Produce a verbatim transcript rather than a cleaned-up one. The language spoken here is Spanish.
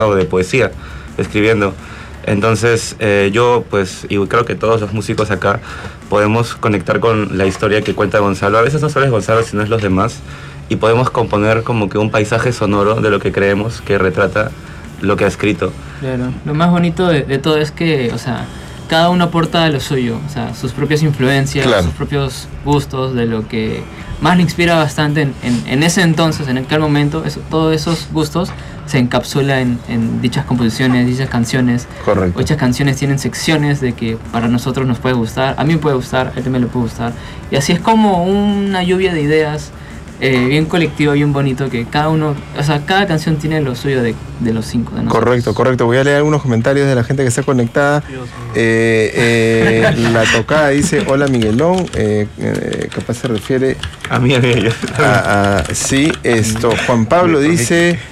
o de poesía, escribiendo. Entonces eh, yo pues, y creo que todos los músicos acá podemos conectar con la historia que cuenta Gonzalo. A veces no solo es Gonzalo, sino es los demás, y podemos componer como que un paisaje sonoro de lo que creemos que retrata lo que ha escrito. Claro, lo más bonito de, de todo es que, o sea, cada uno aporta lo suyo, o sea, sus propias influencias, claro, sus propios gustos, de lo que más le inspira bastante en, en, en ese entonces, en aquel momento. Eso, todos esos gustos se encapsula en, en dichas composiciones, dichas canciones. Correcto. Dichas canciones tienen secciones de que para nosotros nos puede gustar, a mí me puede gustar, a él también le puede gustar. Y así es como una lluvia de ideas, eh, bien colectivo, bien bonito, que cada uno, o sea, cada canción tiene lo suyo de, de los cinco de nosotros. Correcto, correcto. Voy a leer algunos comentarios de la gente que está conectada. Eh, eh, la tocada dice, hola Miguelón, eh, eh, capaz se refiere a mí, a mí, yo. a, a, sí, esto. Juan Pablo dice...